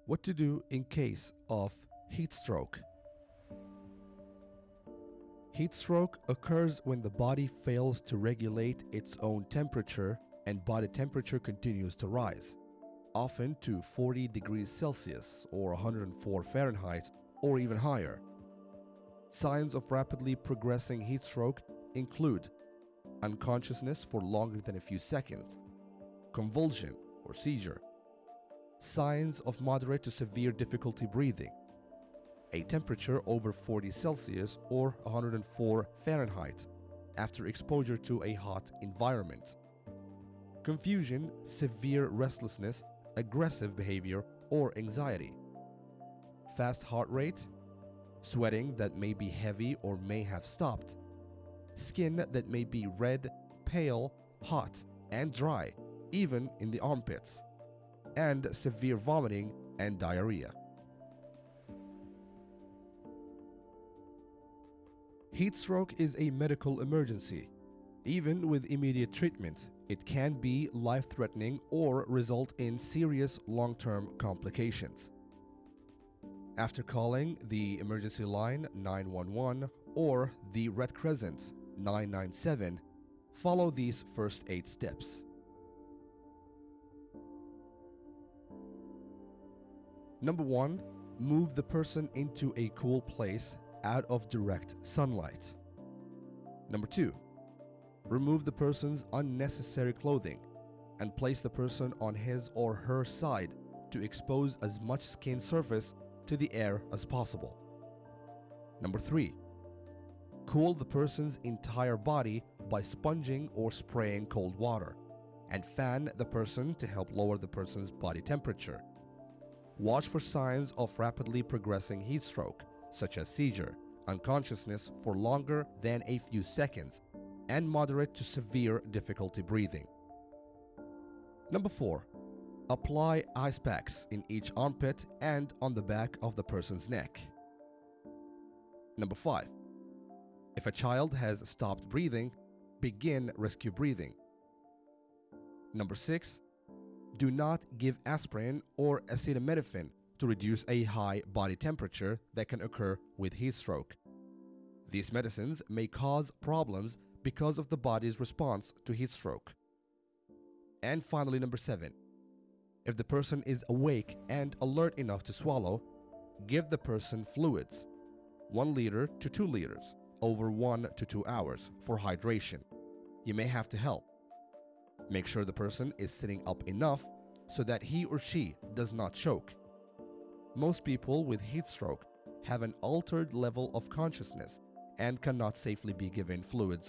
What to do in case of heat stroke? Heat stroke occurs when the body fails to regulate its own temperature and body temperature continues to rise, often to 40 degrees Celsius or 104 Fahrenheit or even higher. Signs of rapidly progressing heat stroke include unconsciousness for longer than a few seconds, convulsion or seizure, signs of moderate to severe difficulty breathing, a temperature over 40 Celsius or 104 Fahrenheit after exposure to a hot environment, confusion, severe restlessness, aggressive behavior, or anxiety, fast heart rate, sweating that may be heavy or may have stopped, skin that may be red, pale, hot, and dry, even in the armpits, and severe vomiting and diarrhea. Heat stroke is a medical emergency. Even with immediate treatment, it can be life-threatening or result in serious long-term complications. After calling the emergency line 911 or the Red Crescent 997, follow these first aid steps. Number 1, move the person into a cool place out of direct sunlight. Number 2, remove the person's unnecessary clothing and place the person on his or her side to expose as much skin surface to the air as possible. Number 3, cool the person's entire body by sponging or spraying cold water and fan the person to help lower the person's body temperature. Watch for signs of rapidly progressing heat stroke, such as seizure, unconsciousness for longer than a few seconds, and moderate to severe difficulty breathing. Number 4, apply ice packs in each armpit and on the back of the person's neck. Number 5, if a child has stopped breathing, begin rescue breathing. Number 6, do not give aspirin or acetaminophen to reduce a high body temperature that can occur with heat stroke. These medicines may cause problems because of the body's response to heat stroke. And finally, number 7, if the person is awake and alert enough to swallow, give the person fluids, 1 liter to 2 liters, over 1 to 2 hours for hydration. You may have to help. Make sure the person is sitting up enough so that he or she does not choke. Most people with heat stroke have an altered level of consciousness and cannot safely be given fluids